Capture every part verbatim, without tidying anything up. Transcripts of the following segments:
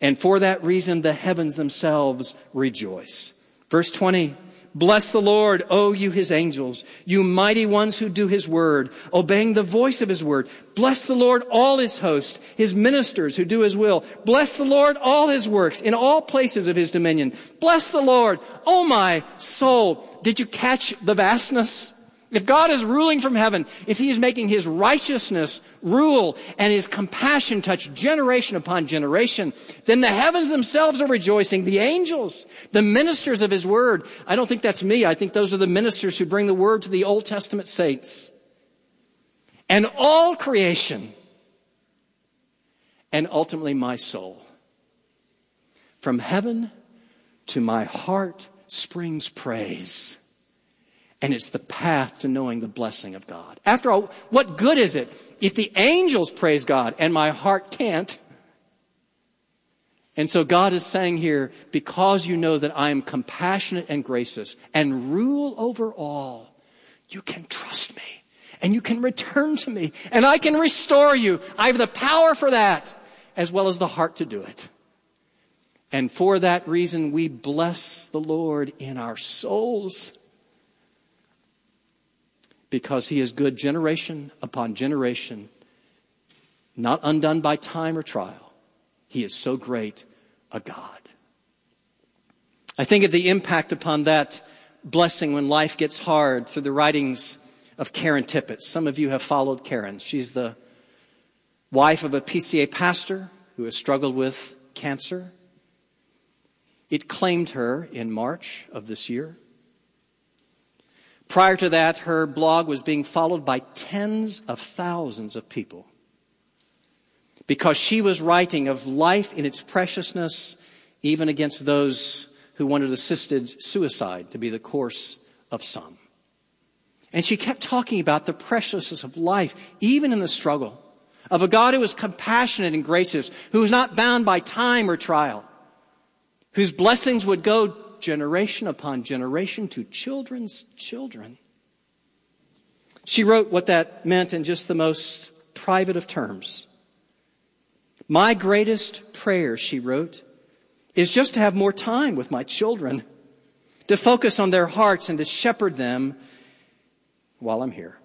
And for that reason, the heavens themselves rejoice. Verse twenty, bless the Lord, O you his angels, you mighty ones who do his word, obeying the voice of his word. Bless the Lord, all his host, his ministers who do his will. Bless the Lord, all his works, in all places of his dominion. Bless the Lord, O my soul. Did you catch the vastness? If God is ruling from heaven, if he is making his righteousness rule and his compassion touch generation upon generation, then the heavens themselves are rejoicing. The angels, the ministers of his word. I don't think that's me. I think those are the ministers who bring the word to the Old Testament saints. And all creation. And ultimately my soul. From heaven to my heart springs praise. And it's the path to knowing the blessing of God. After all, what good is it if the angels praise God and my heart can't? And so God is saying here, because you know that I am compassionate and gracious and rule over all, you can trust me and you can return to me and I can restore you. I have the power for that as well as the heart to do it. And for that reason, we bless the Lord in our souls. Because he is good generation upon generation, not undone by time or trial. He is so great a God. I think of the impact upon that blessing when life gets hard through the writings of Karen Tippett. Some of you have followed Karen. She's the wife of a P C A pastor who has struggled with cancer. It claimed her in March of this year. Prior to that, her blog was being followed by tens of thousands of people because she was writing of life in its preciousness, even against those who wanted assisted suicide to be the course of some. And she kept talking about the preciousness of life, even in the struggle, of a God who is compassionate and gracious, who is not bound by time or trial, whose blessings would go generation upon generation to children's children. She wrote what that meant in just the most private of terms. My greatest prayer, she wrote, is just to have more time with my children, to focus on their hearts and to shepherd them while I'm here.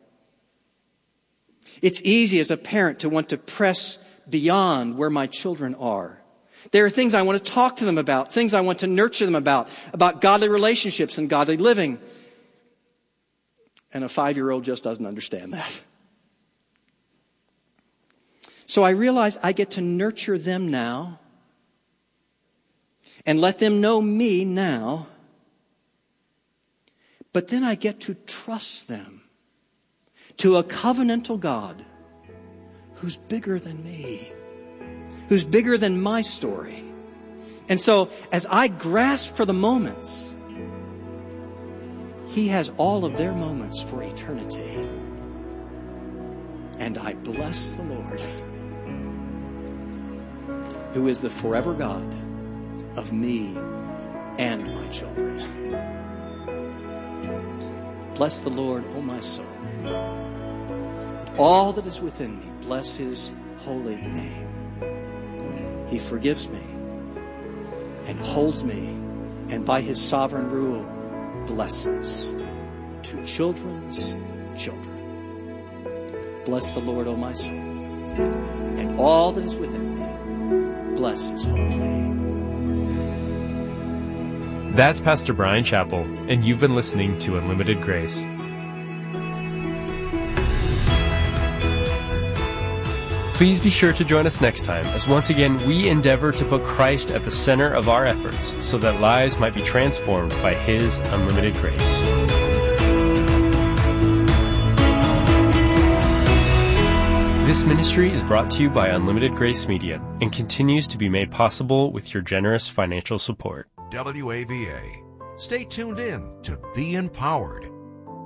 It's easy as a parent to want to press beyond where my children are. There are things I want to talk to them about, things I want to nurture them about, about godly relationships and godly living. And a five-year-old just doesn't understand that. So I realize I get to nurture them now and let them know me now. But then I get to trust them to a covenantal God who's bigger than me, who's bigger than my story. And so as I grasp for the moments, he has all of their moments for eternity. And I bless the Lord, who is the forever God of me and my children. Bless the Lord, O my soul. And all that is within me, bless his holy name. He forgives me and holds me, and by his sovereign rule, blesses to children's children. Bless the Lord, O my soul, and all that is within me, bless his holy name. That's Pastor Brian Chappell, and you've been listening to Unlimited Grace. Please be sure to join us next time, as once again we endeavor to put Christ at the center of our efforts so that lives might be transformed by his unlimited grace. This ministry is brought to you by Unlimited Grace Media and continues to be made possible with your generous financial support. W A V A. Stay tuned in to Be Empowered.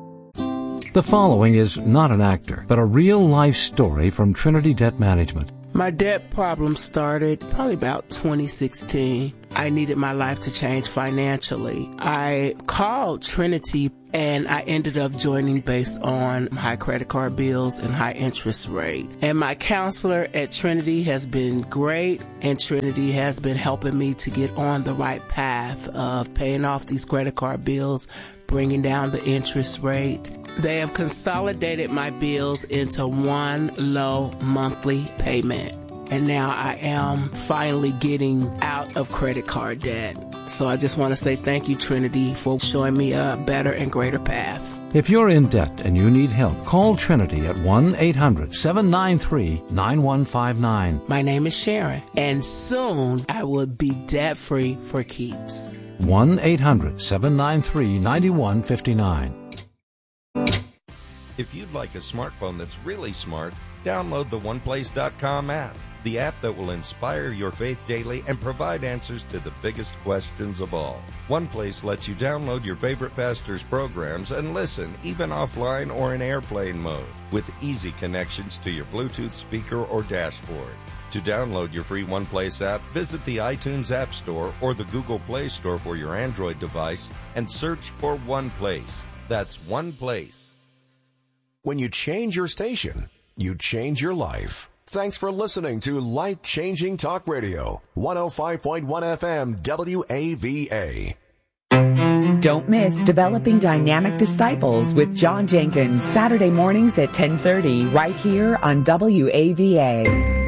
The following is not an actor, but a real-life story from Trinity Debt Management. My debt problem started probably about twenty sixteen. I needed my life to change financially. I called Trinity and I ended up joining based on high credit card bills and high interest rate. And my counselor at Trinity has been great, and Trinity has been helping me to get on the right path of paying off these credit card bills, bringing down the interest rate. They have consolidated my bills into one low monthly payment. And now I am finally getting out of credit card debt. So I just want to say thank you, Trinity, for showing me a better and greater path. If you're in debt and you need help, call Trinity at one eight hundred seven nine three nine one five nine. My name is Sharon, and soon I will be debt-free for keeps. one eight hundred seven nine three nine one five nine. If you'd like a smartphone that's really smart, download the one place dot com app, the app that will inspire your faith daily and provide answers to the biggest questions of all. OnePlace lets you download your favorite pastor's programs and listen, even offline or in airplane mode, with easy connections to your Bluetooth speaker or dashboard. To download your free OnePlace app, visit the iTunes App Store or the Google Play Store for your Android device and search for OnePlace. That's OnePlace. When you change your station, you change your life. Thanks for listening to Life-Changing Talk Radio, one oh five point one F M W A V A. Don't miss Developing Dynamic Disciples with John Jenkins, Saturday mornings at ten thirty, right here on W A V A.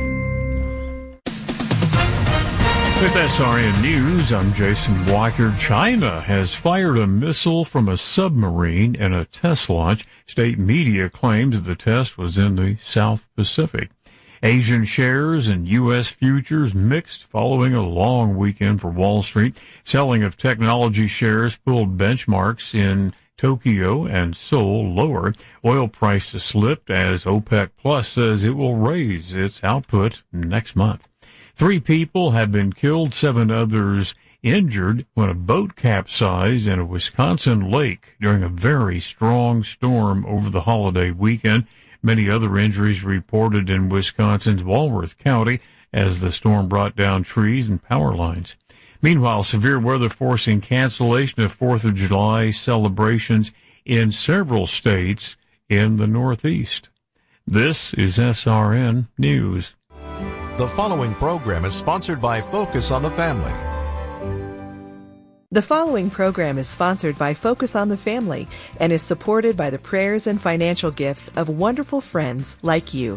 With S R N News, I'm Jason Walker. China has fired a missile from a submarine in a test launch. State media claimed the test was in the South Pacific. Asian shares and U S futures mixed following a long weekend for Wall Street. Selling of technology shares pulled benchmarks in Tokyo and Seoul lower. Oil prices slipped as OPEC Plus says it will raise its output next month. Three people have been killed, seven others injured when a boat capsized in a Wisconsin lake during a very strong storm over the holiday weekend. Many other injuries reported in Wisconsin's Walworth County as the storm brought down trees and power lines. Meanwhile, severe weather forcing cancellation of fourth of July celebrations in several states in the Northeast. This is S R N News. The following program is sponsored by Focus on the Family. The following program is sponsored by Focus on the Family and is supported by the prayers and financial gifts of wonderful friends like you.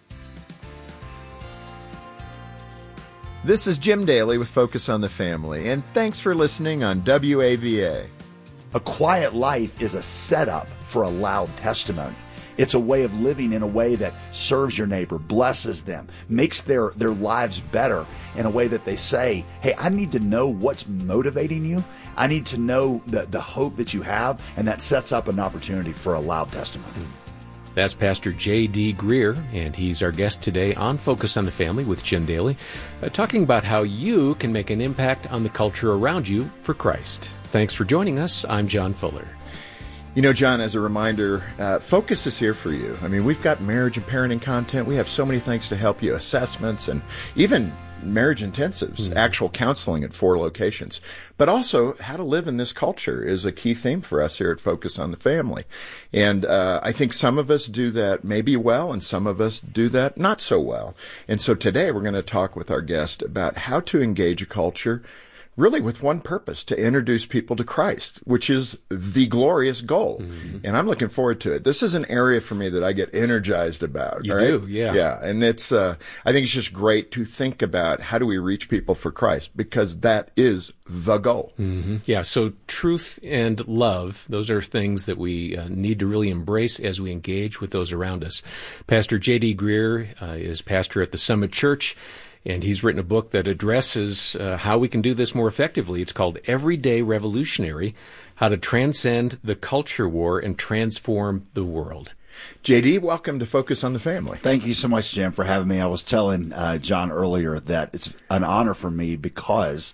This is Jim Daly with Focus on the Family, and thanks for listening on W A V A. A quiet life is a setup for a loud testimony. It's a way of living in a way that serves your neighbor, blesses them, makes their, their lives better in a way that they say, hey, I need to know what's motivating you. I need to know the, the hope that you have, and that sets up an opportunity for a loud testimony. That's Pastor J D. Greer, and he's our guest today on Focus on the Family with Jim Daly, uh, talking about how you can make an impact on the culture around you for Christ. Thanks for joining us. I'm John Fuller. You know, John, as a reminder, uh, Focus is here for you. I mean, we've got marriage and parenting content. We have so many things to help you, assessments, and even marriage intensives, mm-hmm. actual counseling at four locations. But also, how to live in this culture is a key theme for us here at Focus on the Family. And uh, I think some of us do that maybe well, and some of us do that not so well. And so today we're going to talk with our guest about how to engage a culture really with one purpose, to introduce people to Christ, which is the glorious goal. Mm-hmm. And I'm looking forward to it. This is an area for me that I get energized about. You right? do, yeah. Yeah, and it's, uh, I think it's just great to think about how do we reach people for Christ, because that is the goal. Mm-hmm. Yeah, so truth and love, those are things that we uh, need to really embrace as we engage with those around us. Pastor J D. Greer uh, is pastor at the Summit Church, and he's written a book that addresses uh, how we can do this more effectively. It's called Everyday Revolutionary, How to Transcend the Culture War and Transform the World. J D, welcome to Focus on the Family. Thank you so much, Jim, for having me. I was telling uh, John earlier that it's an honor for me because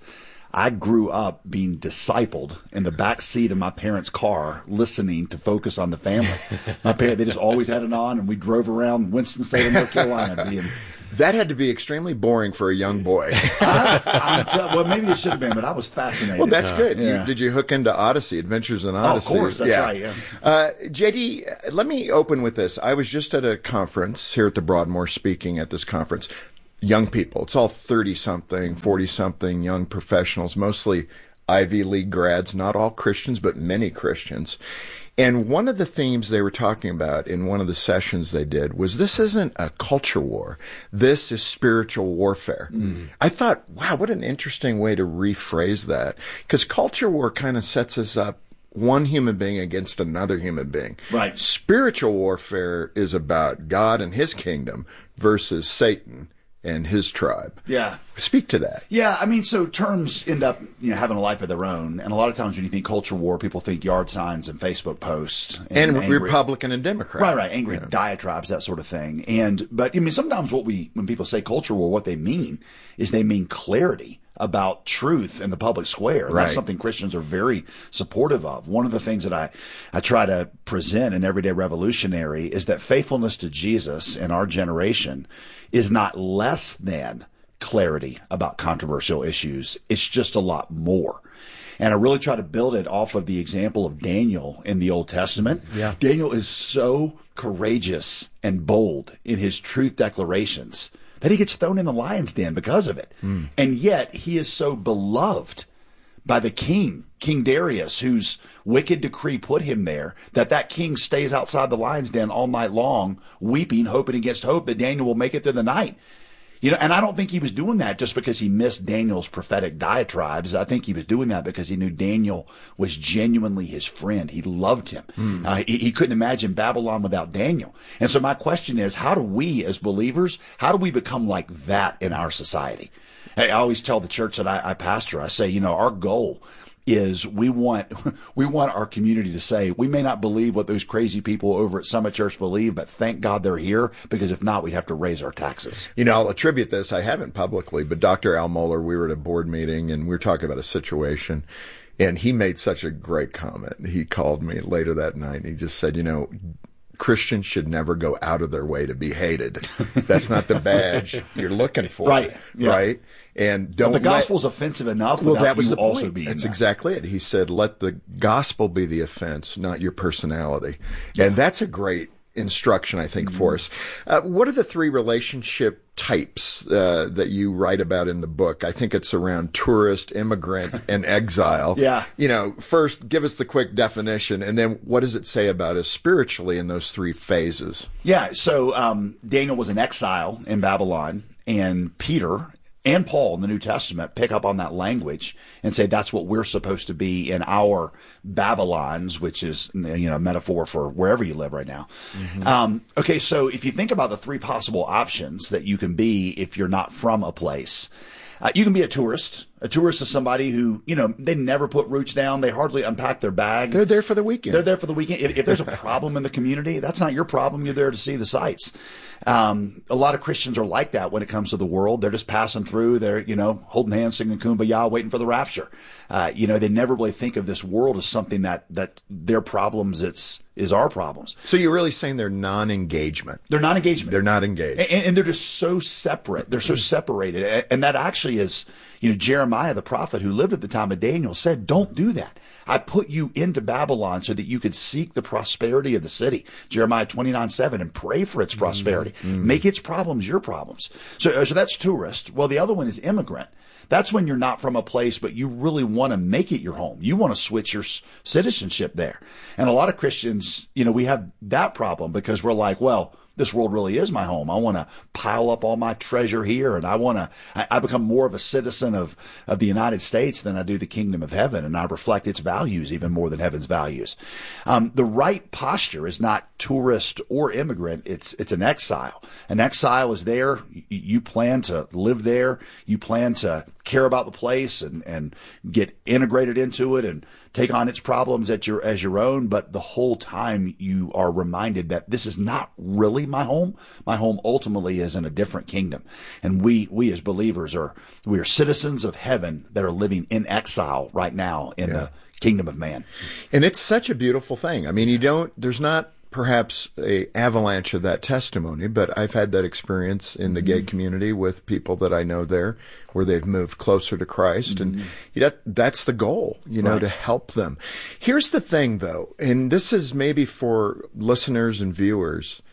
I grew up being discipled in the back seat of my parents' car, listening to Focus on the Family. My parents, they just always had it on, and we drove around Winston-Salem, North Carolina, being. That had to be extremely boring for a young boy. I, I'm t- well, maybe it should have been, but I was fascinated. Well, that's good. Yeah. You, did you hook into Odyssey, Adventures in Odyssey? Oh, of course, that's yeah. right, yeah. Uh, J D, let me open with this. I was just at a conference here at the Broadmoor, speaking at this conference. Young people. It's all thirty-something, forty-something young professionals, mostly Ivy League grads, not all Christians, but many Christians. And one of the themes they were talking about in one of the sessions they did was, this isn't a culture war. This is spiritual warfare. Mm. I thought, wow, what an interesting way to rephrase that. Because culture war kind of sets us up one human being against another human being. Right. Spiritual warfare is about God and his kingdom versus Satan and his tribe. Yeah. Speak to that. Yeah, I mean, so terms end up, you know, having a life of their own. And a lot of times when you think culture war, people think yard signs and Facebook posts. And, and angry, Republican and Democrat. Right, right. Angry yeah. diatribes, that sort of thing. And, but, I mean, sometimes what we, when people say culture war, what they mean is they mean clarity about truth in the public square. And right. That's something Christians are very supportive of. One of the things that I, I try to present in Everyday Revolutionary is that faithfulness to Jesus in our generation is not less than clarity about controversial issues. It's just a lot more. And I really try to build it off of the example of Daniel in the Old Testament. Yeah. Daniel is so courageous and bold in his truth declarations that he gets thrown in the lion's den because of it. Mm. And yet he is so beloved by the king, King Darius, whose wicked decree put him there, that that king stays outside the lion's den all night long, weeping, hoping against hope that Daniel will make it through the night. You know, and I don't think he was doing that just because he missed Daniel's prophetic diatribes. I think he was doing that because he knew Daniel was genuinely his friend. He loved him. Mm. Uh, he, he couldn't imagine Babylon without Daniel. And so my question is, how do we as believers, how do we become like that in our society? I always tell the church that I, I pastor, I say, you know, our goal is we want we want our community to say, we may not believe what those crazy people over at Summit Church believe, but thank God they're here, because if not, we'd have to raise our taxes. You know, I'll attribute this, I haven't publicly, but Doctor Al Mohler, we were at a board meeting and we were talking about a situation, and he made such a great comment. He called me later that night and he just said, you know, Christians should never go out of their way to be hated. That's not the badge you're looking for. Right. Yeah. Right. And don't but the gospel's let, offensive enough well, without that was you the also point. being That's that. exactly it. He said, let the gospel be the offense, not your personality. Yeah. And that's a great instruction, I think, mm-hmm. for us. Uh, what are the three relationship types uh, that you write about in the book? I think it's around tourist, immigrant, and exile. Yeah. You know, first, give us the quick definition, and then what does it say about us spiritually in those three phases? Yeah, so um, Daniel was in exile in Babylon, and Peter and Paul in the New Testament pick up on that language and say that's what we're supposed to be in our Babylons, which is, you know, a metaphor for wherever you live right now. Mm-hmm. Um, okay, so if you think about the three possible options that you can be if you're not from a place, uh, you can be a tourist. A tourist is somebody who, you know, they never put roots down. They hardly unpack their bag. They're there for the weekend. They're there for the weekend. If, if there's a problem in the community, that's not your problem. You're there to see the sights. Um, a lot of Christians are like that when it comes to the world. They're just passing through. They're, you know, holding hands, singing Kumbaya, waiting for the rapture. Uh, you know, they never really think of this world as something that, that their problems, it's, is our problems. So you're really saying they're non-engagement. They're non-engagement. They're not engaged. And, and they're just so separate. They're so separated. And that actually is, you know, Jeremiah, the prophet who lived at the time of Daniel, said, don't do that. I put you into Babylon so that you could seek the prosperity of the city. Jeremiah twenty-nine seven, and pray for its prosperity. Mm-hmm. Make its problems your problems. So, so that's tourist. Well, the other one is immigrant. That's when you're not from a place, but you really want to make it your home. You want to switch your citizenship there. And a lot of Christians, you know, we have that problem because we're like, well, this world really is my home. I want to pile up all my treasure here, and I want to, I, I become more of a citizen of, of the United States than I do the kingdom of heaven, and I reflect its values even more than heaven's values. Um, the right posture is not tourist or immigrant. It's, it's an exile. An exile is there. You, you plan to live there. You plan to care about the place and, and get integrated into it and take on its problems at your, as your own. But the whole time you are reminded that this is not really my home. My home ultimately is in a different kingdom. And we, we as believers are, we are citizens of heaven that are living in exile right now in yeah. the kingdom of man. And it's such a beautiful thing. I mean, you don't, there's not perhaps a avalanche of that testimony, but I've had that experience in the mm-hmm. gay community with people that I know there where they've moved closer to Christ. Mm-hmm. And that, that's the goal, you know, right. to help them. Here's the thing though, and this is maybe for listeners and viewers.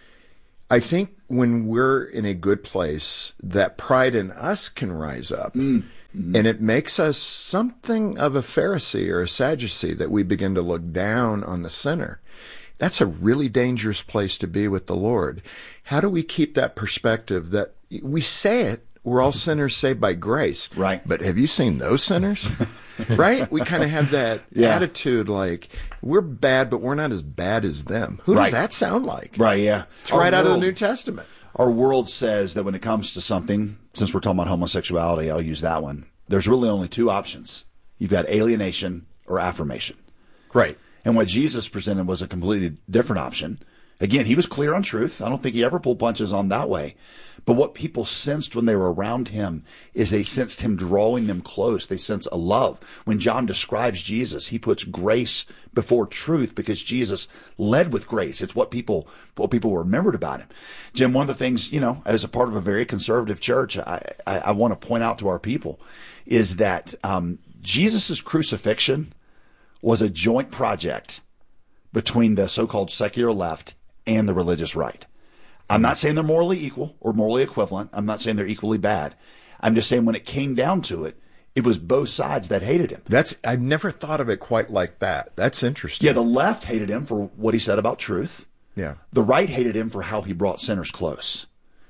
I think when we're in a good place, that pride in us can rise up. Mm-hmm. And it makes us something of a Pharisee or a Sadducee, that we begin to look down on the sinner. That's a really dangerous place to be with the Lord. How do we keep that perspective that we say it, we're all sinners saved by grace. Right. But have you seen those sinners? Right? We kind of have that yeah. attitude like, we're bad, but we're not as bad as them. Who right. does that sound like? Right, yeah. It's our right world, out of the New Testament. Our world says that when it comes to something, since we're talking about homosexuality, I'll use that one. There's really only two options. You've got alienation or affirmation. Right. And what Jesus presented was a completely different option. Again, he was clear on truth. I don't think he ever pulled punches on that way. But what people sensed when they were around him is they sensed him drawing them close. They sense a love. When John describes Jesus, he puts grace before truth because Jesus led with grace. It's what people what people remembered about him. Jim, one of the things, you know, as a part of a very conservative church, I, I, I want to point out to our people is that um, Jesus' crucifixion was a joint project between the so-called secular left and the religious right. I'm not saying they're morally equal or morally equivalent. I'm not saying they're equally bad. I'm just saying when it came down to it, it was both sides that hated him. That's I've never thought of it quite like that. That's interesting. Yeah, the left hated him for what he said about truth. Yeah. The right hated him for how he brought sinners close.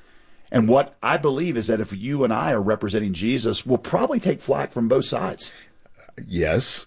And what I believe is that if you and I are representing Jesus, we'll probably take flack from both sides. Yes,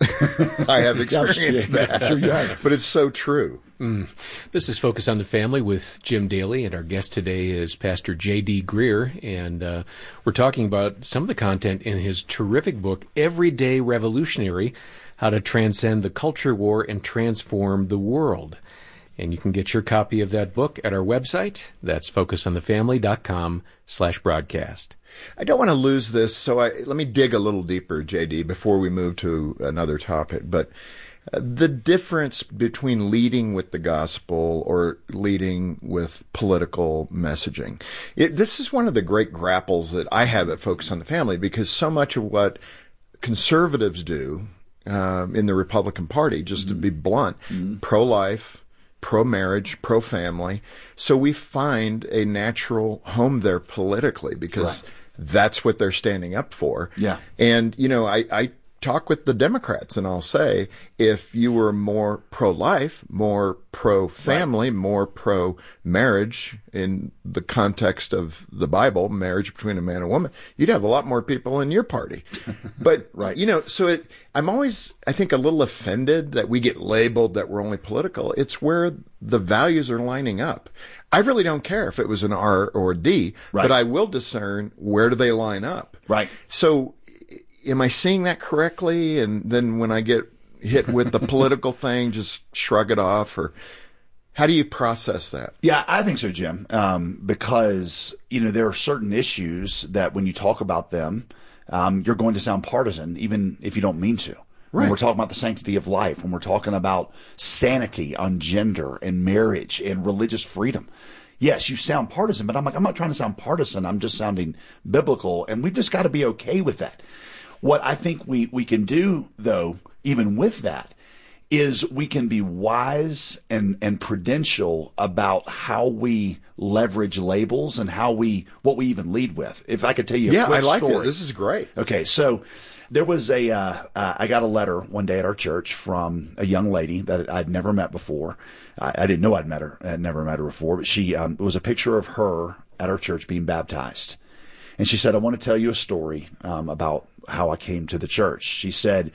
I have experienced that. Sure you have. But it's so true. Mm. This is Focus on the Family with Jim Daly, and our guest today is Pastor J D. Greear, and uh, we're talking about some of the content in his terrific book, Everyday Revolutionary, How to Transcend the Culture War and Transform the World. And you can get your copy of that book at our website. That's focusonthefamily.com slash broadcast. I don't want to lose this, so I, let me dig a little deeper, J D, before we move to another topic. But uh, the difference between leading with the gospel or leading with political messaging. It, this is one of the great grapples that I have at Focus on the Family, because so much of what conservatives do um, in the Republican Party, just mm-hmm. to be blunt, mm-hmm. pro-life, pro-marriage, pro-family. So we find a natural home there politically because right. that's what they're standing up for. Yeah. And, you know, I, I talk with the Democrats and I'll say, if you were more pro-life, more pro-family, right. more pro-marriage in the context of the Bible, marriage between a man and a woman, you'd have a lot more people in your party. But, right. you know, so it, I'm always, I think, a little offended that we get labeled that we're only political. It's where the values are lining up. I really don't care if it was an R or a D, right. but I will discern where do they line up. Right. So am I seeing that correctly? And then when I get hit with the political thing, just shrug it off? Or how do you process that? Yeah, I think so, Jim, um, because, you know, there are certain issues that when you talk about them, um, you're going to sound partisan, even if you don't mean to. Right. When we're talking about the sanctity of life, when we're talking about sanity on gender and marriage and religious freedom. Yes, you sound partisan, but I'm like, I'm not trying to sound partisan. I'm just sounding biblical, and we've just got to be okay with that. What I think we, we can do, though, even with that, is we can be wise and, and prudential about how we leverage labels and how we what we even lead with. If I could tell you a yeah, quick I like story. it. This is great. Okay, so there was a uh, uh, I got a letter one day at our church from a young lady that I'd never met before. I, I didn't know I'd met her. I'd never met her before, but she um, it was a picture of her at our church being baptized. And she said, I want to tell you a story um, about how I came to the church. She said,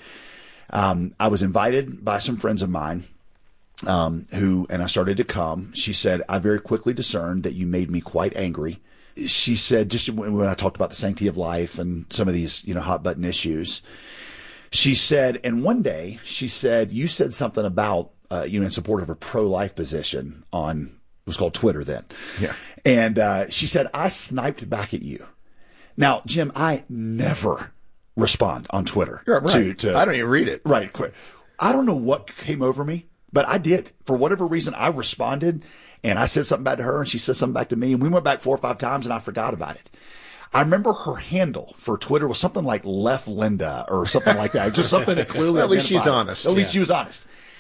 um, I was invited by some friends of mine um, who, and I started to come. She said, I very quickly discerned that you made me quite angry she said, just when I talked about the sanctity of life and some of these, you know, hot button issues, she said, and one day she said, you said something about, uh, you know, in support of a pro-life position on, it was called Twitter then. Yeah. And uh, she said, I sniped back at you. Now, Jim, I never respond on Twitter. Right. To, to, I don't even read it. Right. Quick. I don't know what came over me, but I did. For whatever reason, I responded, and I said something back to her, and she said something back to me, and we went back four or five times, and I forgot about it. I remember her handle for Twitter was something like Left Linda or something like that. Just something that clearly At least she's identified. honest. At least Yeah. she was honest.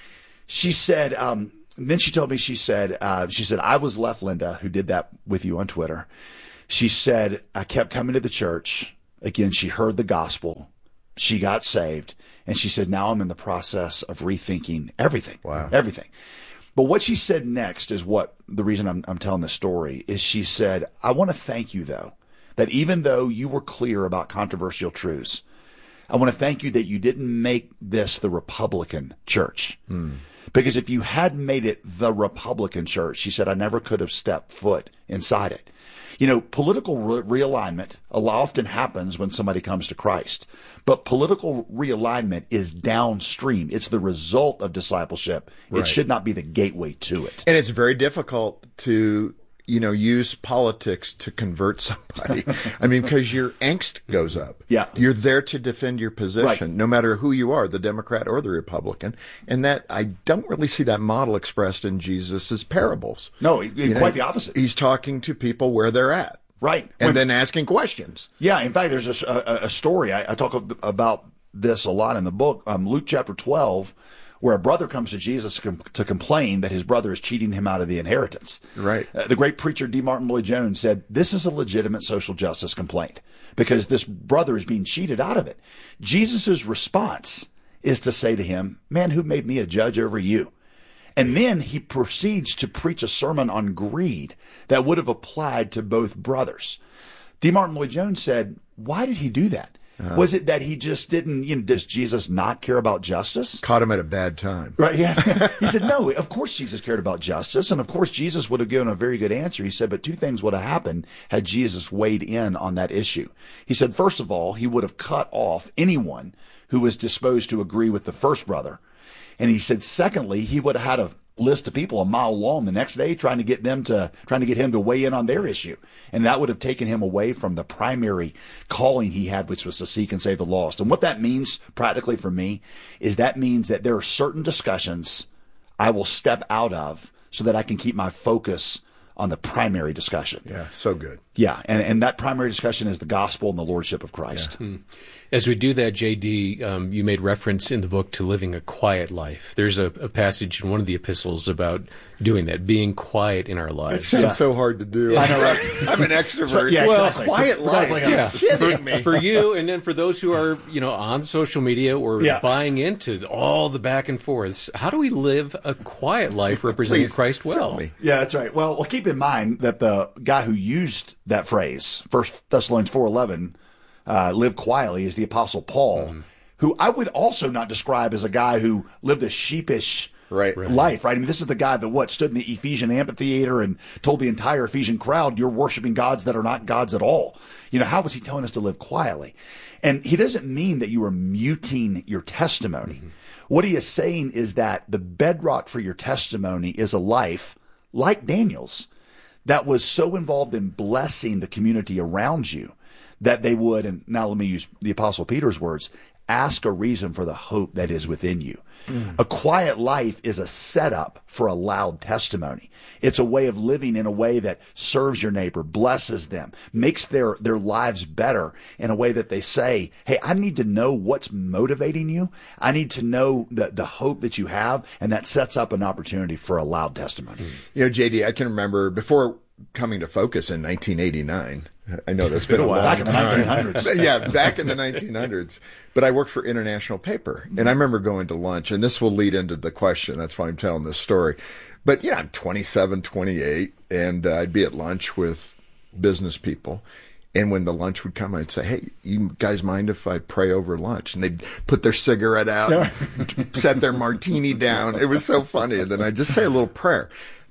She said, um, and then she told me, she said, uh, she said, I was Left Linda who did that with you on Twitter. She said, I kept coming to the church. Again, she heard the gospel. She got saved. And she said, now I'm in the process of rethinking everything. Wow. Everything. But what she said next is what the reason I'm, I'm telling this story is she said, I want to thank you, though, that even though you were clear about controversial truths, I want to thank you that you didn't make this the Republican church. Hmm. Because if you had made it the Republican church, she said, I never could have stepped foot inside it. You know, political re- realignment often happens when somebody comes to Christ. But political realignment is downstream. It's the result of discipleship. Right. It should not be the gateway to it. And it's very difficult to, you know, use politics to convert somebody. I mean, because your angst goes up. Yeah. You're there to defend your position, Right. no matter who you are, the Democrat or the Republican. And that, I don't really see that model expressed in Jesus' parables. No, it- You know, quite the opposite. He's talking to people where they're at. Right. And When- then asking questions. Yeah, in fact, there's a, a, a story. I, I talk about this a lot in the book. Um, Luke chapter twelve, where a brother comes to Jesus to, com- to complain that his brother is cheating him out of the inheritance. Right. Uh, the great preacher D. Martin Lloyd-Jones said, this is a legitimate social justice complaint because this brother is being cheated out of it. Jesus' response is to say to him, man, who made me a judge over you? And then he proceeds to preach a sermon on greed that would have applied to both brothers. D. Martin Lloyd-Jones said, why did he do that? Uh, was it that he just didn't, you know, does Jesus not care about justice? Caught him at a bad time. Right, yeah. He said, no, of course Jesus cared about justice. And of course Jesus would have given a very good answer. He said, but two things would have happened had Jesus weighed in on that issue. He said, first of all, he would have cut off anyone who was disposed to agree with the first brother. And he said, secondly, he would have had a list of people a mile long the next day trying to get them to, trying to get him to weigh in on their issue. And that would have taken him away from the primary calling he had, which was to seek and save the lost. And what that means practically for me is that means that there are certain discussions I will step out of so that I can keep my focus on the primary discussion. Yeah, so good. Yeah, and, and that primary discussion is the gospel and the lordship of Christ. Yeah. Hmm. As we do that, J D, um, you made reference in the book to living a quiet life. There's a, a passage in one of the epistles about doing that, being quiet in our lives. It seems Yeah. so hard to do. Yeah, I know, right? I'm an extrovert. Yeah, well, exactly. quiet For- for life. guys like You're us. kidding me. For you, and then for those who are, you know, on social media or Yeah. buying into all the back and forths, how do we live a quiet life representing Please Christ tell well? me. Yeah, that's right. Well, well, keep in mind that the guy who used that phrase, First Thessalonians four eleven, uh, live quietly, is the Apostle Paul, mm. who I would also not describe as a guy who lived a sheepish right. life, right? I mean, this is the guy that, what, stood in the Ephesian amphitheater and told the entire Ephesian crowd, you're worshiping gods that are not gods at all. You know, how was he telling us to live quietly? And he doesn't mean that you are muting your testimony. Mm-hmm. What he is saying is that the bedrock for your testimony is a life like Daniel's that was so involved in blessing the community around you that they would, and now let me use the Apostle Peter's words, ask a reason for the hope that is within you. Mm. A quiet life is a setup for a loud testimony. It's a way of living in a way that serves your neighbor, blesses them, makes their, their lives better in a way that they say, hey, I need to know what's motivating you. I need to know the, the hope that you have, and that sets up an opportunity for a loud testimony. Mm. You know, J D, I can remember before coming to Focus in nineteen eighty-nine. I know that's been, been a while. Back in the nineteen hundreds. Yeah, back in the nineteen hundreds. But I worked for International Paper, and I remember going to lunch, and this will lead into the question. That's why I'm telling this story. But, yeah, I'm twenty-seven, twenty-eight, and uh, I'd be at lunch with business people. And when the lunch would come, I'd say, hey, you guys mind if I pray over lunch? And they'd put their cigarette out, set their martini down. It was so funny. And then I'd just say a little prayer.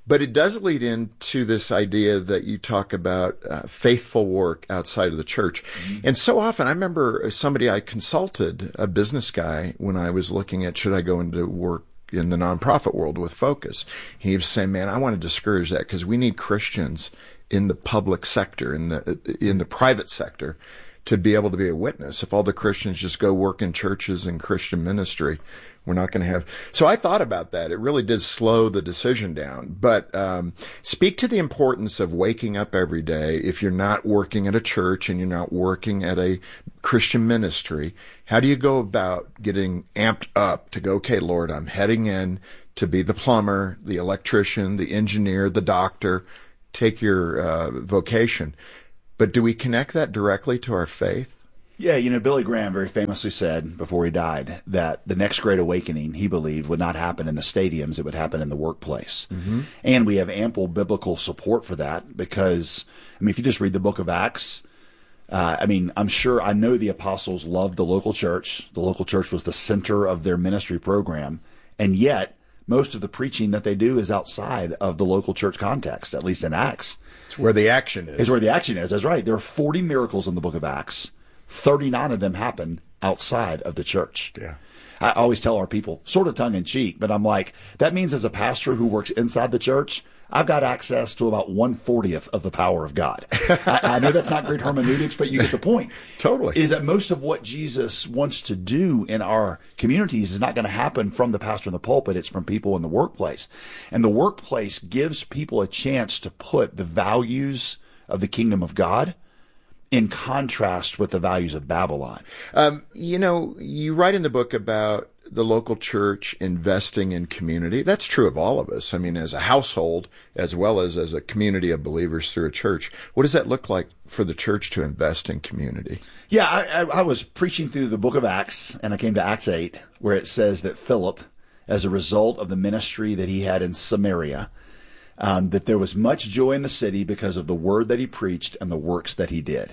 But it does lead into this idea that you talk about uh, faithful work outside of the church. Mm-hmm. And so often, I remember somebody I consulted, a business guy, when I was looking at should I go into work in the nonprofit world with Focus. He was saying, man, I want to discourage that because we need Christians in the public sector, in the in the private sector, to be able to be a witness. If all the Christians just go work in churches and Christian ministry, we're not going to have. So I thought about that. It really did slow the decision down. But um, speak to the importance of waking up every day. If you're not working at a church and you're not working at a Christian ministry, how do you go about getting amped up to go, okay, Lord, I'm heading in to be the plumber, the electrician, the engineer, the doctor, take your uh, vocation. But do we connect that directly to our faith? Yeah, you know, Billy Graham very famously said before he died that the next great awakening, he believed, would not happen in the stadiums, it would happen in the workplace. Mm-hmm. And we have ample biblical support for that because, I mean, if you just read the book of Acts, uh, I mean, I'm sure, I know the apostles loved the local church. The local church was the center of their ministry program. And yet, most of the preaching that they do is outside of the local church context, at least in Acts. It's where the action is. It's where the action is. That's right. There are forty miracles in the book of Acts. thirty-nine of them happen outside of the church. Yeah. I always tell our people, sort of tongue in cheek, but I'm like, that means as a pastor who works inside the church, I've got access to about one fortieth of the power of God. I, I know that's not great hermeneutics, but you get the point. Totally. Is that most of what Jesus wants to do in our communities is not going to happen from the pastor in the pulpit. It's from people in the workplace. And the workplace gives people a chance to put the values of the kingdom of God in contrast with the values of Babylon. Um, you know, you write in the book about the local church investing in community. That's true of all of us. I mean, as a household, as well as as a community of believers through a church. What does that look like for the church to invest in community? Yeah, I, I, I was preaching through the book of Acts, and I came to Acts eight, where it says that Philip, as a result of the ministry that he had in Samaria, um, that there was much joy in the city because of the word that he preached and the works that he did.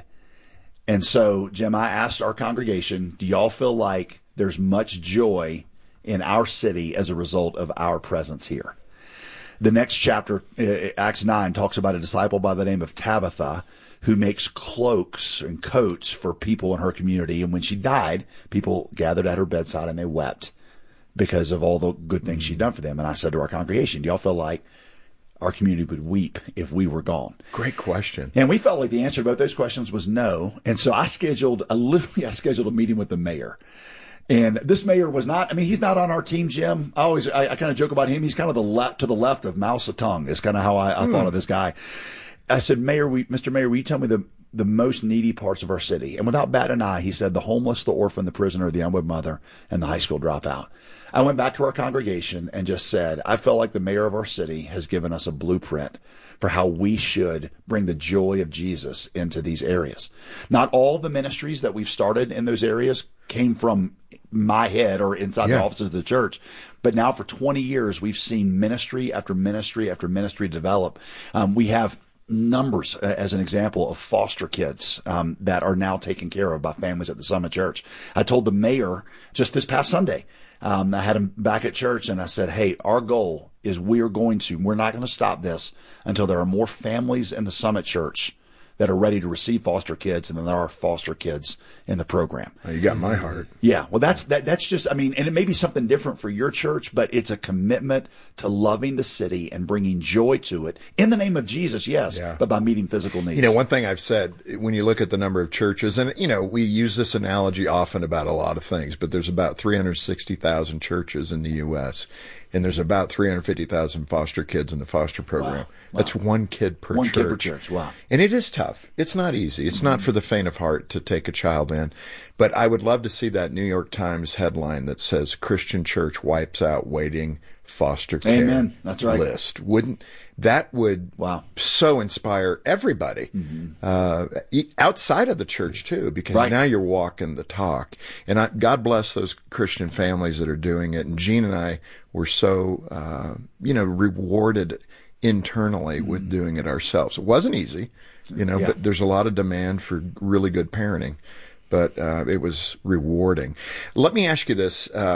And so, Jim, I asked our congregation, do y'all feel like there's much joy in our city as a result of our presence here? The next chapter, Acts nine, talks about a disciple by the name of Tabitha who makes cloaks and coats for people in her community. And when she died, people gathered at her bedside and they wept because of all the good things she'd done for them. And I said to our congregation, do y'all feel like our community would weep if we were gone? Great question. And we felt like the answer to both those questions was no. And so I scheduled, a, literally I scheduled a meeting with the mayor. And this mayor was not, I mean, he's not on our team, Jim. I always, I, I kind of joke about him. He's kind of the left, to the left of Mao Zedong is kind of how I, I mm. thought of this guy. I said, Mayor, we, Mister Mayor, will you tell me the, the most needy parts of our city? And without batting an eye, he said the homeless, the orphan, the prisoner, the unwed mother, and the high school dropout. I went back to our congregation and just said, I felt like the mayor of our city has given us a blueprint for how we should bring the joy of Jesus into these areas. Not all the ministries that we've started in those areas came from my head or inside yeah. the offices of the church. But now for twenty years, we've seen ministry after ministry after ministry develop. Um, we have numbers, uh, as an example, of foster kids um, that are now taken care of by families at the Summit Church. I told the mayor just this past Sunday, um, I had him back at church, and I said, hey, our goal is we are going to, we're not going to stop this until there are more families in the Summit Church that are ready to receive foster kids and then there are foster kids in the program. Oh, you got my heart. Yeah. Well, that's, that, that's just, I mean, and it may be something different for your church, but it's a commitment to loving the city and bringing joy to it in the name of Jesus. Yes. Yeah. But by meeting physical needs. You know, one thing I've said, when you look at the number of churches, and, you know, we use this analogy often about a lot of things, but there's about three hundred sixty thousand churches in the U S and there's about three hundred fifty thousand foster kids in the foster program. Wow. Wow. That's one kid per one church. One kid per church. Wow. And it is tough. It's not easy. It's mm-hmm. not for the faint of heart to take a child in. But I would love to see that New York Times headline that says Christian church wipes out waiting foster care Amen. That's right. list. Wouldn't that would wow. so inspire everybody mm-hmm. uh, outside of the church too, because right. now you're walking the talk. And I, God bless those Christian families that are doing it. And Gene and I were so uh, you know rewarded internally mm-hmm. with doing it ourselves. It wasn't easy, you know, yeah. but there's a lot of demand for really good parenting. But uh, it was rewarding. Let me ask you this. Um,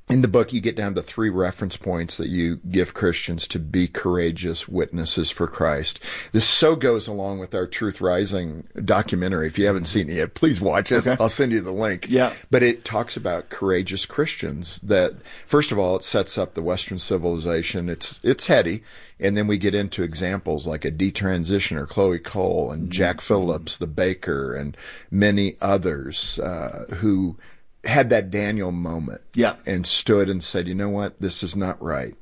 in the book, you get down to three reference points that you give Christians to be courageous witnesses for Christ. This so goes along with our Truth Rising documentary. If you haven't seen it yet, please watch it. Okay. I'll send you the link. Yeah. But it talks about courageous Christians that, first of all, it sets up the Western civilization. It's, it's heady. And then we get into examples like a detransitioner, Chloe Cole, and Jack Phillips, the baker, and many others uh, who had that Daniel moment, yeah, and stood and said, you know what, this is not right,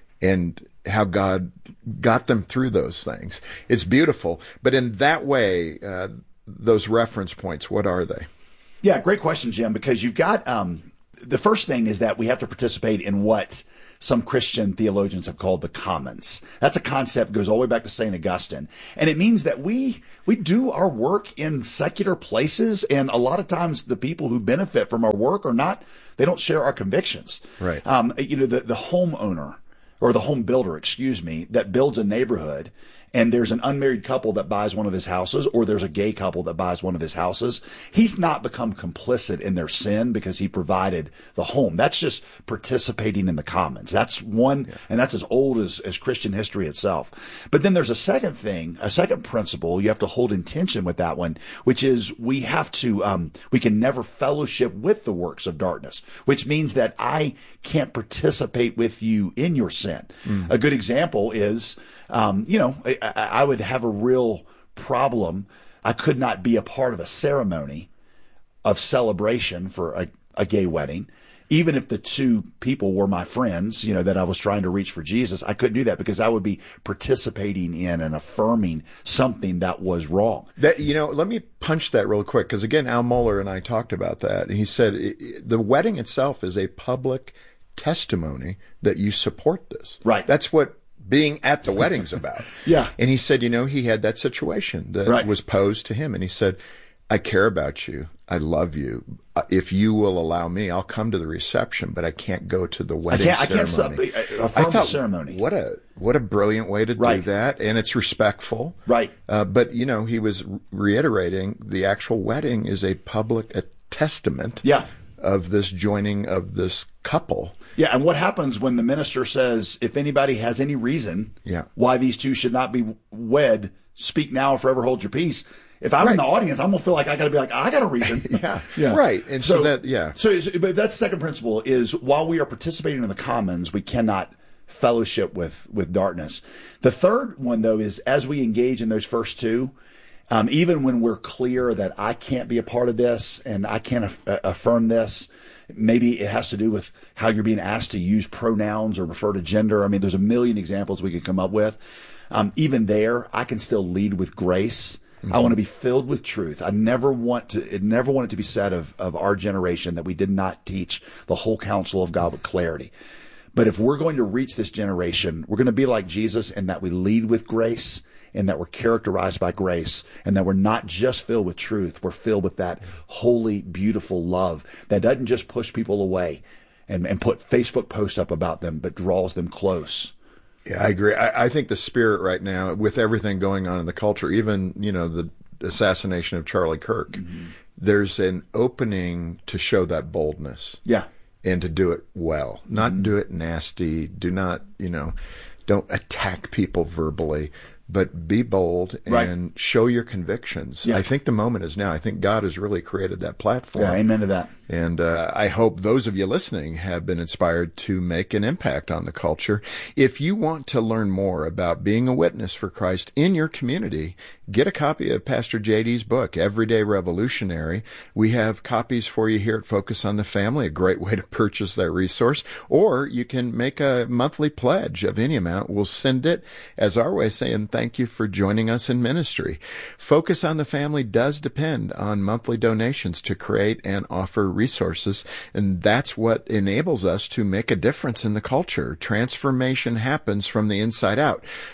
and how God got them through those things. It's beautiful. But in that way, uh, those reference points, what are they? Yeah, great question, Jim, because you've got, um, the first thing is that we have to participate in what some Christian theologians have called the commons. That's a concept that goes all the way back to Saint Augustine. And it means that we we do our work in secular places, and a lot of times the people who benefit from our work are not, they don't share our convictions. Right. Um, you know, the, the homeowner, or the home builder, excuse me, that builds a neighborhood, and there's an unmarried couple that buys one of his houses, or there's a gay couple that buys one of his houses, he's not become complicit in their sin because he provided the home. That's just participating in the commons. That's one, yeah. And that's as old as, as Christian history itself. But then there's a second thing, a second principle you have to hold in tension with that one, which is we have to, um, we can never fellowship with the works of darkness, which means that I can't participate with you in your sin. Mm. A good example is, um, you know, I, I would have a real problem. I could not be a part of a ceremony of celebration for a, a gay wedding, even if the two people were my friends, you know, that I was trying to reach for Jesus. I couldn't do that because I would be participating in and affirming something that was wrong. That, you know, let me punch that real quick, because again, Al Mohler and I talked about that. He said the wedding itself is a public testimony that you support this. Right. That's what being at the wedding's about. Yeah. And he said, you know, he had that situation that right. was posed to him. And he said, I care about you. I love you. If you will allow me, I'll come to the reception, but I can't go to the wedding I can't, ceremony. I can't affirm I thought, the ceremony. What a, what a brilliant way to right. do that. And it's respectful. Right. Uh, but, you know, he was reiterating the actual wedding is a public a testament yeah. of this joining of this couple. Yeah, and what happens when the minister says, if anybody has any reason yeah. why these two should not be wed, speak now or forever hold your peace. If I'm right. in the audience, I'm going to feel like I got to be like, I got a reason. yeah. yeah, right. And so, so that, yeah. So, but that's the second principle is while we are participating in the commons, we cannot fellowship with, with darkness. The third one, though, is as we engage in those first two, um, even when we're clear that I can't be a part of this and I can't af- affirm this, maybe it has to do with how you're being asked to use pronouns or refer to gender. I mean, there's a million examples we could come up with. Um, even there, I can still lead with grace. Mm-hmm. I want to be filled with truth. I never want to, it never want it to be said of, of our generation that we did not teach the whole counsel of God with clarity. But if we're going to reach this generation, we're going to be like Jesus in that we lead with grace, and that we're characterized by grace, and that we're not just filled with truth, we're filled with that holy, beautiful love that doesn't just push people away and, and put Facebook posts up about them, but draws them close. Yeah, I agree. I, I think the spirit right now, with everything going on in the culture, even, you know, the assassination of Charlie Kirk, mm-hmm. there's an opening to show that boldness. Yeah. And to do it well, not mm-hmm. do it nasty. Do not, you know, don't attack people verbally. But be bold and right. show your convictions. Yeah. I think the moment is now. I think God has really created that platform. Yeah, amen to that. And uh, I hope those of you listening have been inspired to make an impact on the culture. If you want to learn more about being a witness for Christ in your community, get a copy of Pastor J D's book, Everyday Revolutionary. We have copies for you here at Focus on the Family, a great way to purchase that resource. Or you can make a monthly pledge of any amount. We'll send it as our way of saying thank you for joining us in ministry. Focus on the Family does depend on monthly donations to create and offer resources, and that's what enables us to make a difference in the culture. Transformation happens from the inside out.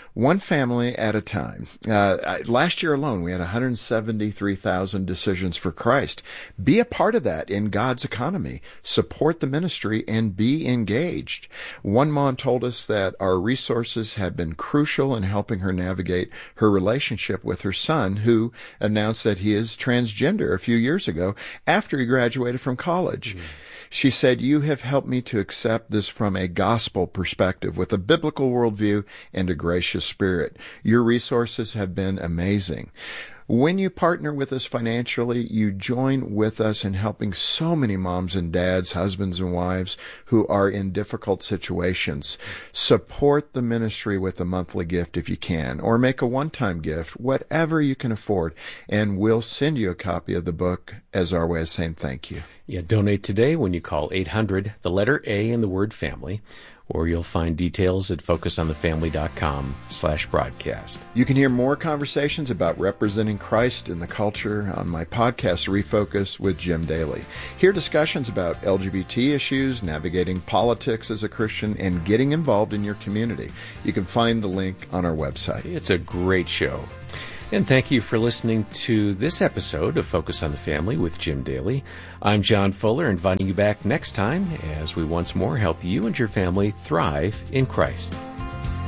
one family at a time. Uh, last year alone, we had one hundred seventy-three thousand decisions for Christ. Be a part of that in God's economy. Support the ministry and be engaged. One mom told us that our resources have been crucial in helping her navigate her relationship with her son, who announced that he is transgender a few years ago after he graduated from college. Mm-hmm. She said, "You have helped me to accept this from a gospel perspective with a biblical worldview and a gracious spirit. Your resources have been amazing." When you partner with us financially, you join with us in helping so many moms and dads, husbands and wives who are in difficult situations. Support the ministry with a monthly gift if you can, or make a one-time gift, whatever you can afford, and we'll send you a copy of the book as our way of saying thank you. Yeah, donate today when you call eight hundred, the letter A in the word family, or you'll find details at focusonthefamily.com slash broadcast. You can hear more conversations about representing Christ in the culture on my podcast, Refocus with Jim Daly. Hear discussions about L G B T issues, navigating politics as a Christian, and getting involved in your community. You can find the link on our website. It's a great show. And thank you for listening to this episode of Focus on the Family with Jim Daly. I'm John Fuller, inviting you back next time as we once more help you and your family thrive in Christ.